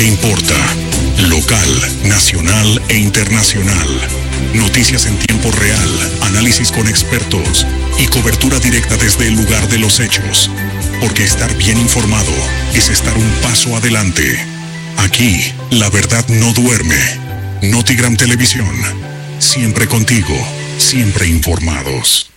que importa. Local, nacional e internacional. Noticias en tiempo real, análisis con expertos y cobertura directa desde el lugar de los hechos. Porque estar bien informado es estar un paso adelante. Aquí, la verdad no duerme. Notigram Televisión. Siempre contigo, siempre informados.